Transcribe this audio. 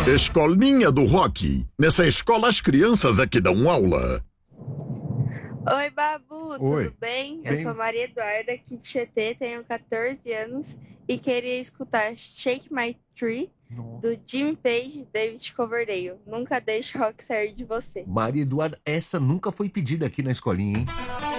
Escolinha do Rock. Nessa escola as crianças é que dão aula. Oi, Babu, Oi. tudo bem? Eu Bem. sou Maria Eduarda, aqui de Tietê, tenho 14 anos e queria escutar Shake My Tree, Nossa. do Jimmy Page e David Coverdale. Nunca deixe o rock sair de você. Maria Eduarda, essa nunca foi pedida aqui na escolinha, hein?